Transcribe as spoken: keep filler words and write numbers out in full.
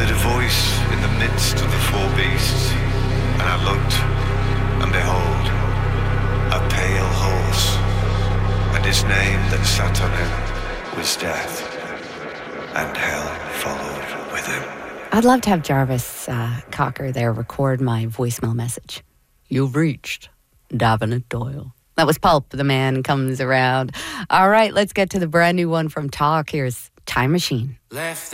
heard a voice in the midst of the four beasts, and I looked, and behold, a pale horse, and his name that sat on him was Death, and hell followed with him. I'd love to have Jarvis uh, Cocker there record my voicemail message. You've reached Davenant Doyle. That was Pulp, The Man Comes Around. All right, let's get to the brand new one from Talk. Here's Time Machine. Left